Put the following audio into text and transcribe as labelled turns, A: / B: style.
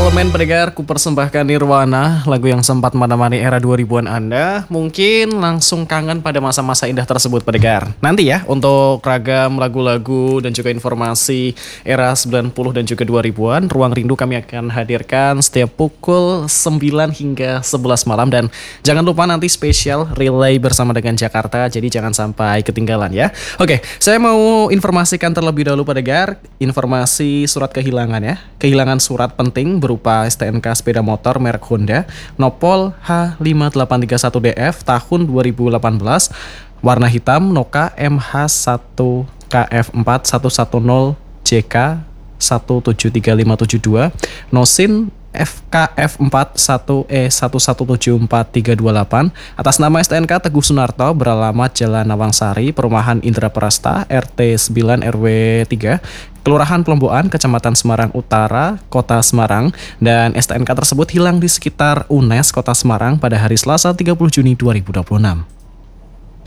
A: Elemen pendengar, ku persembahkan Nirwana, lagu yang sempat menemani era 2000-an Anda. Mungkin langsung kangen pada masa-masa indah tersebut pendengar. Nanti ya, untuk ragam lagu-lagu dan juga informasi era 90 dan juga 2000-an, Ruang Rindu kami akan hadirkan setiap pukul 9 hingga 11 malam. Dan jangan lupa nanti spesial relay bersama dengan Jakarta, jadi jangan sampai ketinggalan ya. Oke, saya mau informasikan terlebih dahulu pendengar, informasi surat kehilangan ya. Kehilangan surat penting berupa STNK sepeda motor merek Honda Nopol H5831DF tahun 2018, warna hitam, Noka MH1KF4110JK 173572, Nosin FKF41E117438, atas nama STNK Teguh Sunarto, beralamat Jalan Nawangsari, Perumahan Indra Prasta, RT 9 RW 3, Kelurahan Plomboan, Kecamatan Semarang Utara, Kota Semarang, dan STNK tersebut hilang di sekitar UNES Kota Semarang pada hari Selasa 30 Juni 2026.